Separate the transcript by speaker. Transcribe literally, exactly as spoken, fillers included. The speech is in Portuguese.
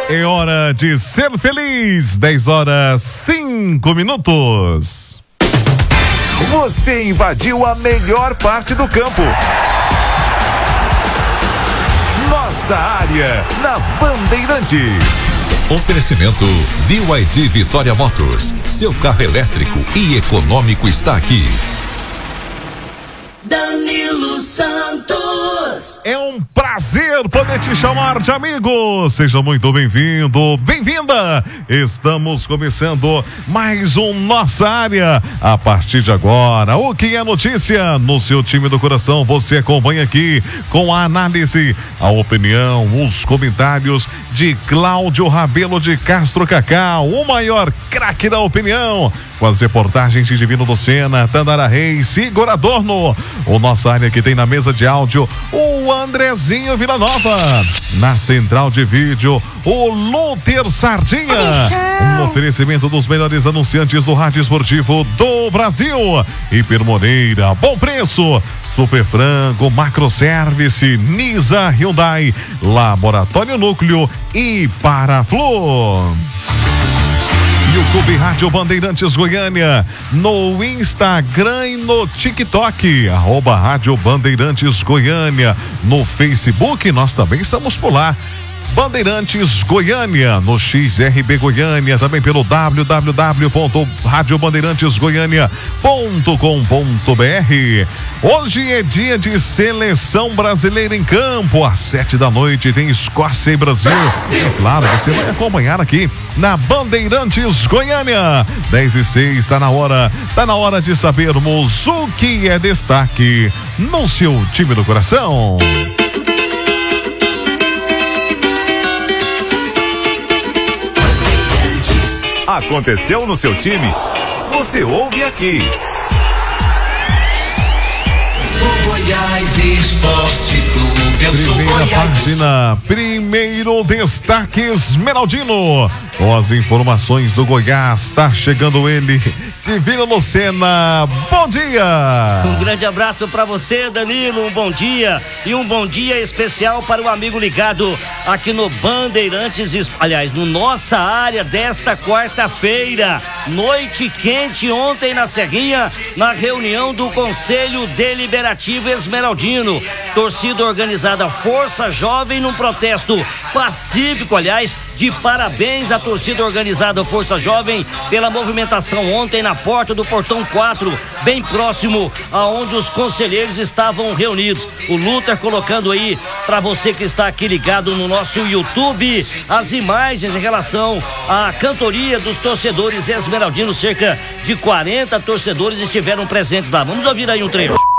Speaker 1: É hora de ser feliz. dez horas cinco minutos.
Speaker 2: Você invadiu a melhor parte do campo. Nossa área na Bandeirantes.
Speaker 3: Oferecimento B Y D Vitória Motors. Seu carro elétrico e econômico está aqui.
Speaker 4: Danilo Santos.
Speaker 1: É um prazer poder te chamar de amigo. Seja muito bem-vindo, bem-vinda. Estamos começando mais um Nossa Área. A partir de agora, o que é notícia no seu time do coração, você acompanha aqui com a análise, a opinião, os comentários de Cláudio Rabelo de Castro Cacau, o maior craque da opinião, com as reportagens de Divino Lucena, Tandara Reis, Igor Adorno. O Nossa Área que tem na mesa de áudio o Andrezinho Villanova, na central de vídeo o Luther Sardinha. Um oferecimento dos melhores anunciantes do rádio esportivo do Brasil. Hiper Moreira, Bom Preço, Super Frango, Macro Service, Nisa Hyundai, Laboratório Núcleo e Paraflu. YouTube Rádio Bandeirantes Goiânia, no Instagram e no TikTok, arroba Rádio Bandeirantes Goiânia. No Facebook, nós também estamos por lá. Bandeirantes Goiânia, no X R B Goiânia, também pelo w w w ponto rádio bandeirantes goiânia ponto com ponto b r. Hoje é dia de seleção brasileira em campo. Às sete da noite tem Escócia e Brasil. É claro, você vai acompanhar aqui na Bandeirantes Goiânia. dez e seis, está na hora, está na hora de sabermos o que é destaque no seu time do coração.
Speaker 2: Aconteceu no seu time? Você ouve aqui.
Speaker 4: O Goiás Esporte Clube. Eu sou
Speaker 1: Primeira
Speaker 4: Goiás.
Speaker 1: página, primeiro destaque Esmeraldino. Com as informações do Goiás, está chegando ele, Divino Lucena. Bom dia!
Speaker 5: Um grande abraço para você, Danilo, um bom dia e um bom dia especial para o amigo ligado aqui no Bandeirantes, aliás, no Nossa Área desta quarta-feira. Noite quente ontem na Serrinha, na reunião do Conselho Deliberativo Esmeraldino. Torcida organizada Força Jovem num protesto pacífico, aliás, de parabéns à torcida organizada Força Jovem pela movimentação ontem na porta do Portão quatro, bem próximo aonde os conselheiros estavam reunidos. O Luther colocando aí para você que está aqui ligado no nosso YouTube as imagens em relação à cantoria dos torcedores esmeraldinos. Cerca de quarenta torcedores estiveram presentes lá. Vamos ouvir aí um trecho.